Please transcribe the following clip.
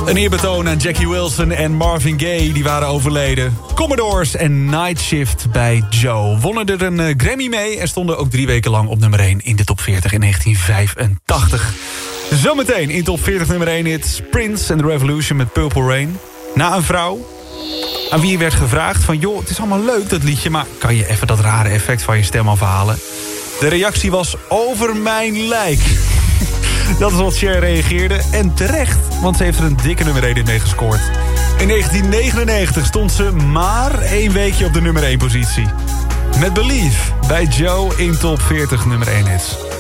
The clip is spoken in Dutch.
Een eerbetoon aan Jackie Wilson en Marvin Gaye, die waren overleden. Commodores en Night Shift bij Joe wonnen er een Grammy mee en stonden ook 3 weken lang op nummer 1 in de top 40 in 1985. Zometeen in top 40 nummer 1 hit Prince and the Revolution met Purple Rain. Na een vrouw aan wie werd gevraagd van... joh, het is allemaal leuk dat liedje, maar kan je even dat rare effect van je stem afhalen? De reactie was over mijn lijk. Dat is wat Cher reageerde. En terecht, want ze heeft er een dikke nummer 1 in mee gescoord. In 1999 stond ze maar 1 weekje op de nummer 1 positie. Met Believe bij Joe in top 40 nummer 1 hits.